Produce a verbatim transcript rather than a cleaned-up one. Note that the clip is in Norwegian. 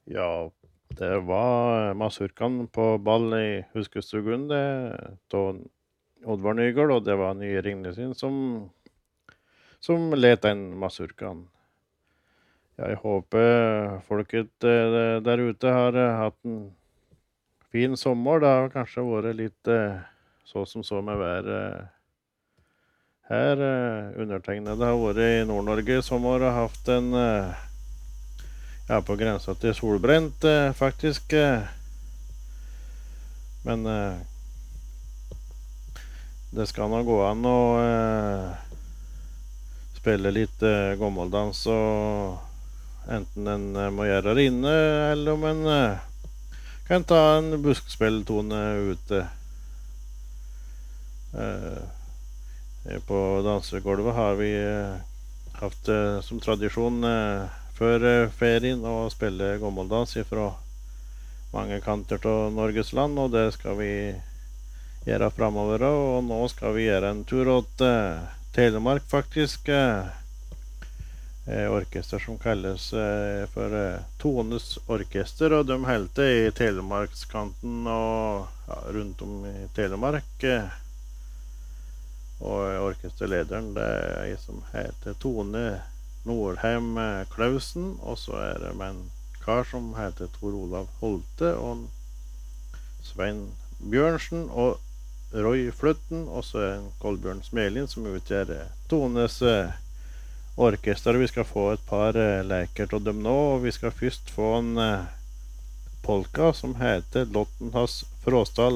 Ja, det var mazurkan på ball i Huskestugun det, da Oddvar Nygård, og det var Nye Ringnesin som som led den mazurkan. Jeg håper folket eh, der ute har eh, hatt en fin sommer. Det har kanskje vært litt eh, så som så med været her. eh, Undertegnede har vært i Nord-Norge i sommer og haft en eh, ja, på grensa til solbrent, eh, faktisk. eh. Men eh, det skal nå gå an å eh, spille litt eh, gammeldans, og enten en eh, må gjøre det inne, eller om en eh, kan ta en buskspilltone ute. Eh, på dansegulvet har vi eh, hatt eh, som tradisjon eh, før eh, ferien å spille gammeldans ifra mange kanter til Norges land, og det skal vi gjøre fremover, og nå skal vi gjøre en tur til eh, Telemark, faktisk. Eh, eh, orkester som kalles eh, for eh, Tones Orkester, og de holder til i Telemarkskanten og ja, rundt om i Telemark. Eh, og orkesterlederen det er en som heter Tone Nordheim eh, Klausen, og så er det med en kar som heter Tor Olav Holte, og Svein Bjørnsen og Roy Flutten, og så er det en Kolbjørn Smelin som utgjør eh, Tones eh, orkester. Vi skal få et par eh, leker til dem nå, og vi skal først få en eh, polka som heter Lotten Has Fråstad